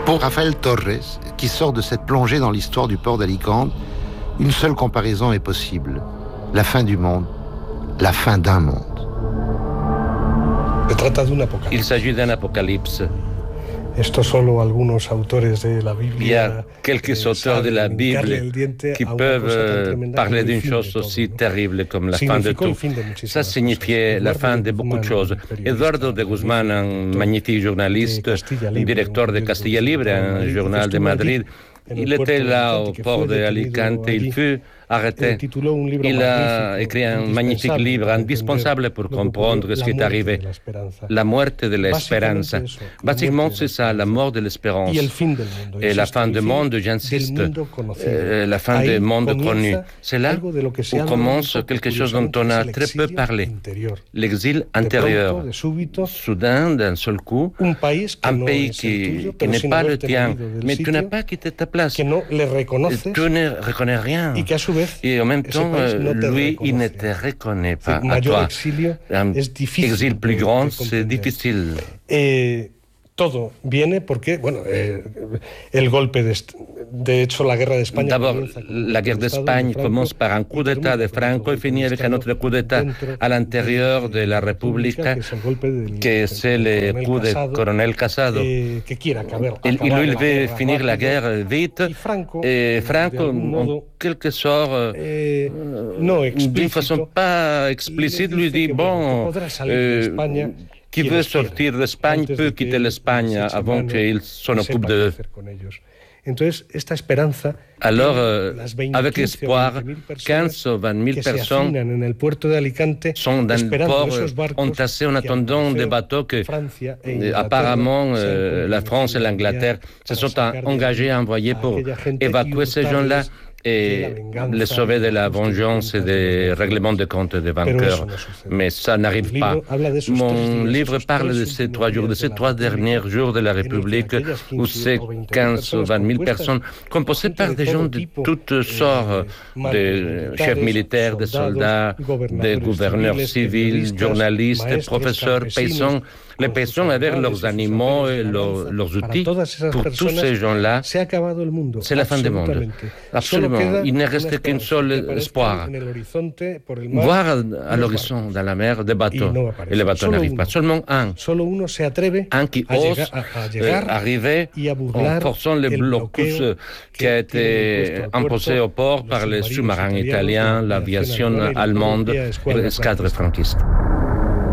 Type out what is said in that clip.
Pour Rafael Torres, qui sort de cette plongée dans l'histoire du port d'Alicante, une seule comparaison est possible. La fin du monde, la fin d'un monde. Il s'agit d'un apocalypse. Il y a quelques auteurs de la Bible qui peuvent parler d'une chose aussi terrible comme la fin de tout. Ça signifiait la fin de beaucoup de choses. Eduardo de Guzmán, un magnifique journaliste, directeur de Castilla Libre, un journal de Madrid, il était là au port d'Alicante, il fut arrêté. Il a écrit un magnifique livre indispensable pour comprendre ce qui est arrivé. La muerte de l'espérance. Basiquement, c'est ça, la mort de l'espérance. Et la fin du monde, j'insiste, la fin du monde connu. C'est là où commence quelque chose dont on a très peu parlé. L'exil intérieur. Soudain, d'un seul coup, un pays qui n'est pas le tien, mais tu n'as pas quitté ta place. Tu ne reconnais rien. Et en même temps, lui, il ne te reconnaît pas à toi. Un exil plus grand, c'est difficile. Todo viene porque, el golpe de hecho, la guerra de España. D'abord, la guerre d'Espagne commence par un coup d'État de Franco et finit avec un autre coup d'État à l'intérieur de la République, que c'est le coup du colonel Casado. Il veut finir la guerre vite, et Franco, en quelque sorte, d'une façon pas explicite, lui dit, qui veut sortir d'Espagne peut quitter l'Espagne avant qu'il s'en occupe d'eux. Alors, avec espoir, 15 ou 20 000 personnes sont dans le port entassées en attendant des bateaux que, apparemment, la France et l'Angleterre se sont engagés à envoyer pour évacuer ces gens-là et les sauver de la vengeance et des règlements de comptes des vainqueurs. Mais ça n'arrive pas. Mon livre parle de ces 3 jours, de ces 3 derniers jours de la République, où ces 15 ou 20 000 personnes, composées par des gens de toutes sortes, des chefs militaires, des soldats, des gouverneurs civils, journalistes, professeurs, paysans, les paysans avec leurs animaux et leurs outils. Pour tous ces gens-là, c'est la fin du monde. Absolument. Il ne reste qu'un seul espoir. Voir à l'horizon, dans la mer, des bateaux. Et les bateaux n'arrivent pas. Seulement un. Un qui ose arriver en forçant le blocus qui a été imposé au port par les sous-marins italiens, l'aviation allemande et l'escadre franquiste.